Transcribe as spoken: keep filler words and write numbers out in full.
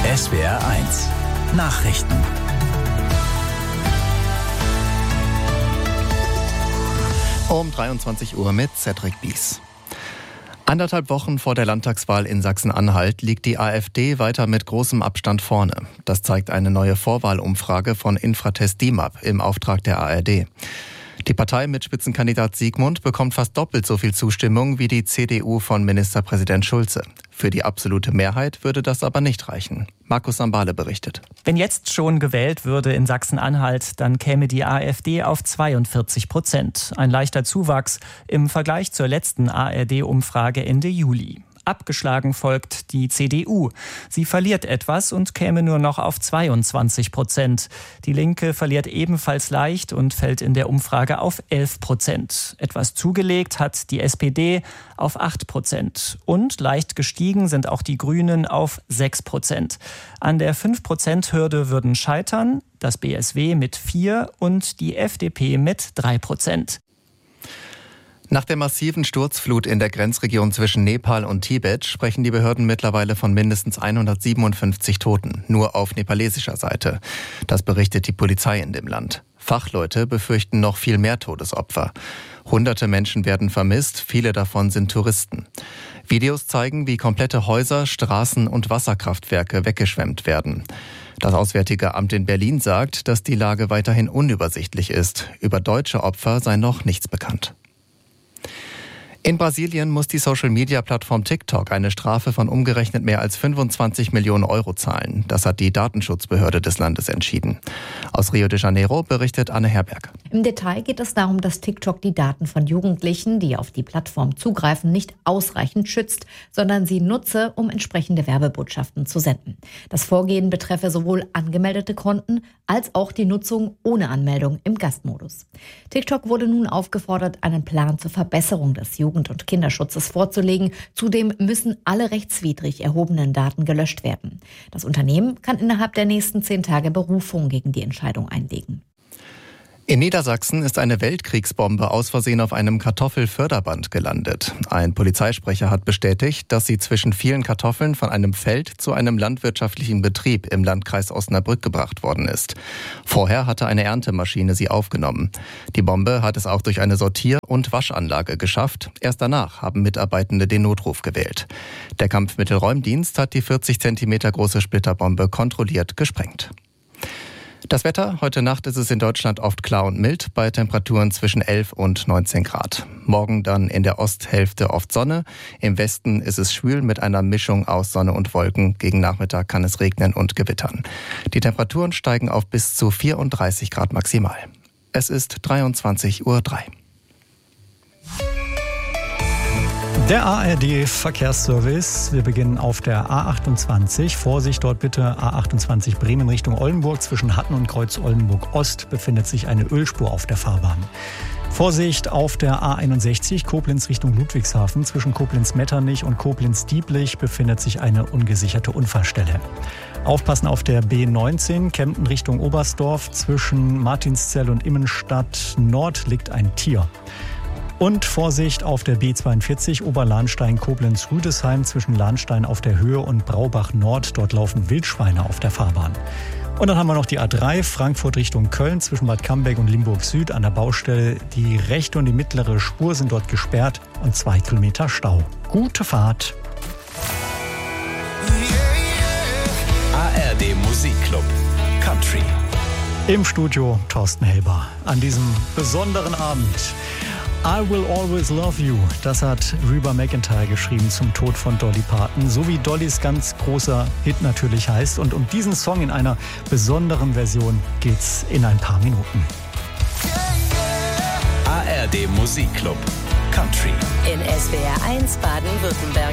S W R eins Nachrichten. Um dreiundzwanzig Uhr mit Cedric Bies. Anderthalb Wochen vor der Landtagswahl in Sachsen-Anhalt liegt die AfD weiter mit großem Abstand vorne. Das zeigt eine neue Vorwahlumfrage von Infratest D I M A P im Auftrag der A R D. Die Partei mit Spitzenkandidat Siegmund bekommt fast doppelt so viel Zustimmung wie die C D U von Ministerpräsident Schulze. Für die absolute Mehrheit würde das aber nicht reichen. Markus Sambale berichtet. Wenn jetzt schon gewählt würde in Sachsen-Anhalt, dann käme die AfD auf zweiundvierzig Prozent. Ein leichter Zuwachs im Vergleich zur letzten A R D-Umfrage Ende Juli. Abgeschlagen folgt die C D U. Sie verliert etwas und käme nur noch auf zweiundzwanzig Prozent. Die Linke verliert ebenfalls leicht und fällt in der Umfrage auf elf Prozent. Etwas zugelegt hat die S P D auf acht Prozent. Und leicht gestiegen sind auch die Grünen auf sechs Prozent. An der fünf Prozent Hürde würden scheitern das B S W mit vier und die F D P mit drei Prozent. Nach der massiven Sturzflut in der Grenzregion zwischen Nepal und Tibet sprechen die Behörden mittlerweile von mindestens hundertsiebenundfünfzig Toten, nur auf nepalesischer Seite. Das berichtet die Polizei in dem Land. Fachleute befürchten noch viel mehr Todesopfer. Hunderte Menschen werden vermisst, viele davon sind Touristen. Videos zeigen, wie komplette Häuser, Straßen und Wasserkraftwerke weggeschwemmt werden. Das Auswärtige Amt in Berlin sagt, dass die Lage weiterhin unübersichtlich ist. Über deutsche Opfer sei noch nichts bekannt. In Brasilien muss die Social-Media-Plattform TikTok eine Strafe von umgerechnet mehr als fünfundzwanzig Millionen Euro zahlen. Das hat die Datenschutzbehörde des Landes entschieden. Aus Rio de Janeiro berichtet Anne Herberg. Im Detail geht es darum, dass TikTok die Daten von Jugendlichen, die auf die Plattform zugreifen, nicht ausreichend schützt, sondern sie nutze, um entsprechende Werbebotschaften zu senden. Das Vorgehen betreffe sowohl angemeldete Konten als auch die Nutzung ohne Anmeldung im Gastmodus. TikTok wurde nun aufgefordert, einen Plan zur Verbesserung des Jugend- und Kinderschutzes vorzulegen. Zudem müssen alle rechtswidrig erhobenen Daten gelöscht werden. Das Unternehmen kann innerhalb der nächsten zehn Tage Berufung gegen die Entscheidung einlegen. In Niedersachsen ist eine Weltkriegsbombe aus Versehen auf einem Kartoffelförderband gelandet. Ein Polizeisprecher hat bestätigt, dass sie zwischen vielen Kartoffeln von einem Feld zu einem landwirtschaftlichen Betrieb im Landkreis Osnabrück gebracht worden ist. Vorher hatte eine Erntemaschine sie aufgenommen. Die Bombe hat es auch durch eine Sortier- und Waschanlage geschafft. Erst danach haben Mitarbeitende den Notruf gewählt. Der Kampfmittelräumdienst hat die vierzig Zentimeter große Splitterbombe kontrolliert gesprengt. Das Wetter, heute Nacht ist es in Deutschland oft klar und mild, bei Temperaturen zwischen elf und neunzehn Grad. Morgen dann in der Osthälfte oft Sonne, im Westen ist es schwül mit einer Mischung aus Sonne und Wolken. Gegen Nachmittag kann es regnen und gewittern. Die Temperaturen steigen auf bis zu vierunddreißig Grad maximal. Es ist dreiundzwanzig Uhr drei. Der A R D-Verkehrsservice. Wir beginnen auf der A achtundzwanzig. Vorsicht dort bitte, A achtundzwanzig Bremen Richtung Oldenburg. Zwischen Hatten und Kreuz Oldenburg Ost befindet sich eine Ölspur auf der Fahrbahn. Vorsicht auf der A einundsechzig, Koblenz Richtung Ludwigshafen. Zwischen Koblenz-Metternich und Koblenz-Dieblich befindet sich eine ungesicherte Unfallstelle. Aufpassen auf der B neunzehn, Kempten Richtung Oberstdorf. Zwischen Martinszell und Immenstadt Nord liegt ein Tier. Und Vorsicht auf der B zweiundvierzig, Oberlahnstein-Koblenz-Rüdesheim. Zwischen Lahnstein auf der Höhe und Braubach Nord. Dort laufen Wildschweine auf der Fahrbahn. Und dann haben wir noch die A drei, Frankfurt Richtung Köln. Zwischen Bad Camberg und Limburg Süd an der Baustelle. Die rechte und die mittlere Spur sind dort gesperrt und zwei Kilometer Stau. Gute Fahrt. A R D Musikclub Country. Im Studio Thorsten Helber. An diesem besonderen Abend. I Will Always Love You, das hat Reba McEntire geschrieben zum Tod von Dolly Parton, so wie Dollys ganz großer Hit natürlich heißt. Und um diesen Song in einer besonderen Version geht's in ein paar Minuten. A R D Musikclub Country. In S W R eins Baden-Württemberg.